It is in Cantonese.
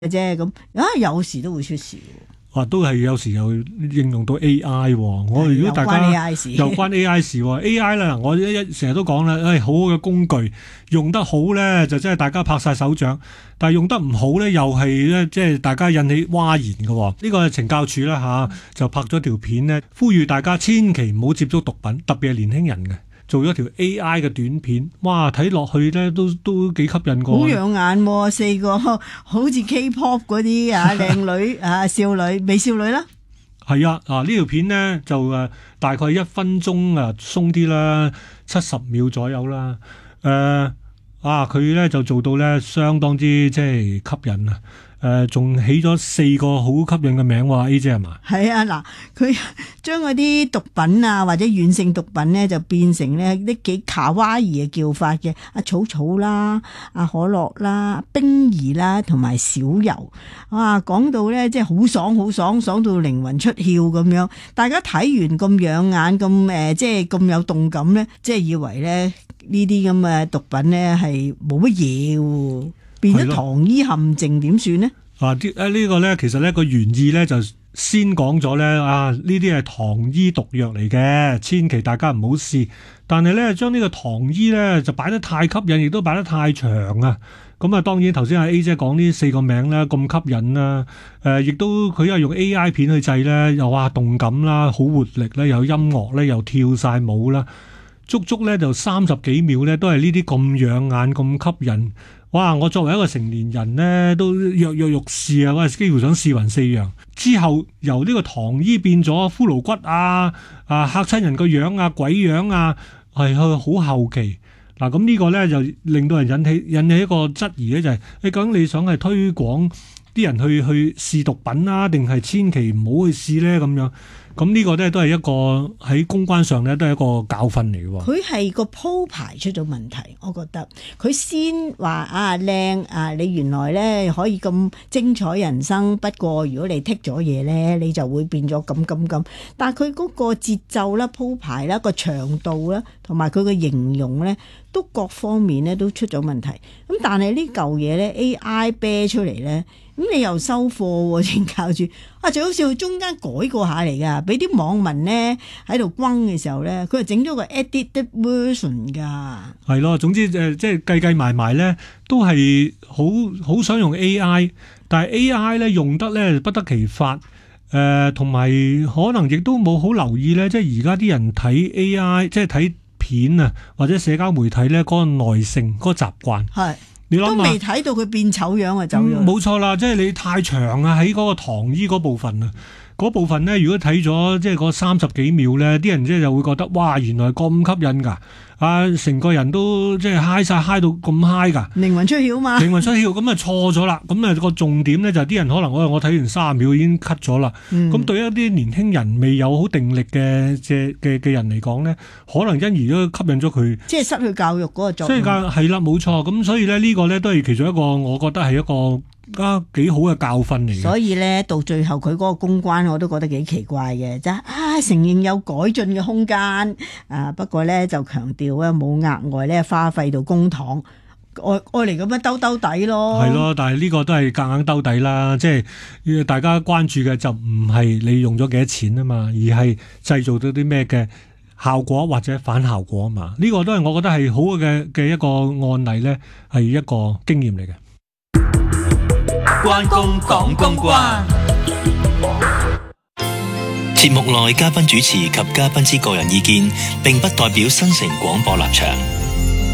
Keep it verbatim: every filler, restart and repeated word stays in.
嘅啫，咁啊有時都會出事。 啊，都係有時又應用到 A I， 我如果大家又關 A I 事， 又關 A I 事，A I 啦，我一一成日都講啦，誒、哎，好好嘅工具，用得好咧就真係大家拍晒手掌，但係用得唔好咧又係咧即係大家引起嘩然嘅。呢、這個懲教署啦吓，就拍咗條片咧，呼籲大家千祈唔好接觸毒品，特別係年輕人嘅。做咗條 A I 嘅短片，哇！睇落去咧都都幾吸引個，好養眼喎、啊！四個好似 K-pop 嗰啲啊，靚女啊，少女、美少女啦。 係啊，啊呢條片咧就誒大概一分鐘啊鬆啲啦，七十秒左右啦。誒、呃、啊，佢咧就做到咧相當之即係吸引啊！誒、呃，仲起咗四個好吸引嘅名喎 ，A 姐係嘛？ 係啊，嗱，佢將嗰啲毒品啊或者軟性毒品咧就變成咧啲幾卡哇伊嘅叫法嘅，阿草草啦、阿可樂啦、冰兒啦同埋小油，哇，講到咧即係好爽好爽，爽到靈魂出竅咁樣。大家睇完咁養眼，咁誒即係咁有動感咧，即係以為咧呢啲咁嘅毒品咧係冇乜嘢喎。變咗糖衣陷阱點算呢？ 啊，啲誒呢個咧，其實咧個原意咧就先講咗咧啊，呢啲係糖衣毒藥嚟嘅，千祈大家唔好試。但係咧將呢個糖衣咧就擺得太吸引，亦都擺得太長啊。咁啊，當然頭先阿 A 姐講呢四個名咧咁吸引啦，誒、呃，亦都佢又用 A I 片去製咧，又話動感啦，好活力咧，有音樂咧，又跳晒舞啦，足足咧就三十幾秒咧，都係呢啲咁養眼、咁吸引。哇！我作為一個成年人咧，都躍躍欲試啊！我係幾乎想試勻四樣。之後由呢個糖衣變咗骷髏骨啊，啊嚇親人個樣啊，鬼樣啊，係去好後期。嗱、啊，咁呢個咧就令到人引起引起一個質疑咧，就係、是、你究竟你想係推廣啲人去去試毒品啊，定係千祈唔好去試咧咁樣？咁呢個咧都係一個喺公關上咧都係一個教訓嚟嘅。佢係個鋪排出咗問題，我覺得佢先話啊靚啊，你原來咧可以咁精彩人生，不過如果你剔咗嘢咧，你就會變咗咁咁咁。但係佢嗰個節奏啦、鋪排啦、個長度啦，同埋佢嘅形容咧，都各方面咧都出咗問題。咁但係呢嚿嘢咧 A I 啤出嚟咧，咁你又收貨喎，懲教署啊，最好笑佢中間改過下嚟㗎，俾啲網民咧喺度轟嘅時候咧，佢係整咗個 edited version 㗎。係咯，總之誒、呃，即係計計埋埋咧，都係好好想用 A I， 但係 A I 咧用得咧不得其法，誒、呃，同埋可能亦都冇好留意咧，即係而家啲人睇 A I， 即係睇片啊或者社交媒體咧嗰、那個耐性、嗰、那個習慣係。你都未睇到佢變醜樣啊，走咗。冇錯啦，即係你太長啊，喺嗰個糖衣嗰部分啊，嗰部分咧，如果睇咗即係嗰三十幾秒咧，啲人即係就會覺得哇，原來咁吸引㗎，啊，成個人都即係嗨晒，嗨到咁嗨㗎，靈魂出竅嘛，靈魂出竅，咁啊錯咗啦，咁啊個重點咧就係啲人可能我我睇完三十秒已經 cut 咗啦，咁、嗯、對一啲年輕人未有好定力嘅嘅嘅嘅人嚟講咧，可能因而都吸引咗佢，即係失去教育嗰個作用。所以教係啦，冇錯，咁所以咧呢個咧都係其中一個，我覺得係一個。啊，幾好嘅教訓嚟嘅。所以咧，到最後佢嗰個公關，我都覺得幾奇怪嘅，就啊承認有改進嘅空間，啊不過咧就強調咧冇額外咧花費到公帑，愛愛嚟咁樣兜兜底咯。係咯，但係呢個都係夾硬兜底啦，即係大家關注嘅就唔係你用咗幾多錢啊嘛，而係製造到啲咩嘅效果或者反效果啊嘛。呢、這個都係我覺得係好嘅嘅一個案例咧，係一個經驗嚟嘅。 關公講公關，節目內嘉賓主持及嘉賓之個人意見，並不代表新城廣播立場。